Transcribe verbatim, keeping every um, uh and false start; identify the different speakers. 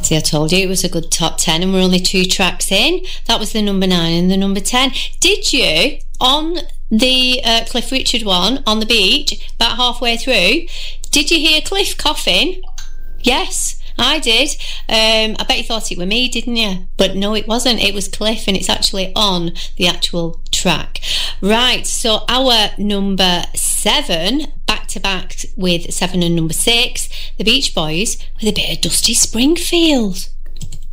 Speaker 1: See, I told you it was a good top ten, and we're only two tracks in. That was the number nine and the number ten. Did you, on the uh, Cliff Richard one, on the beach, about halfway through, did you hear Cliff coughing? Yes, I did. Um, I bet you thought it were me, didn't you? But no, it wasn't. It was Cliff, and it's actually on the actual track. Right, so our number seven, back to back with seven and number six, the Beach Boys with a bit of Dusty Springfield.